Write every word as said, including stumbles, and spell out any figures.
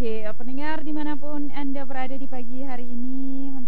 Oke, pendengar dimanapun Anda berada di pagi hari ini,